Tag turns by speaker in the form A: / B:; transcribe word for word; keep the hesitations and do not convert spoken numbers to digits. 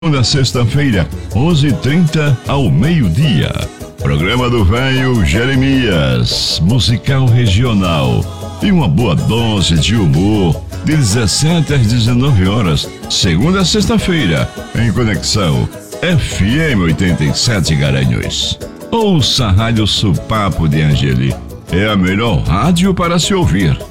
A: Na sexta-feira, onze e trinta ao meio-dia. Programa do Velho Jeremias, musical regional e uma boa dose de humor, de dezessete às dezenove horas, segunda a sexta-feira, em conexão F M oitenta e sete Garanhuns. Ouça a Rádio Supapo de Angeli, é a melhor rádio para se ouvir.